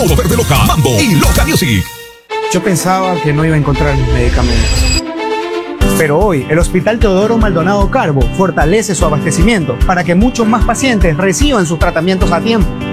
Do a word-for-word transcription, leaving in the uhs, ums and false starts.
Todo Verde Loca, Mambo y Loca Music. Yo pensaba que no iba a encontrar mis medicamentos. Pero hoy, el Hospital Teodoro Maldonado Carbo fortalece su abastecimiento para que muchos más pacientes reciban sus tratamientos a tiempo.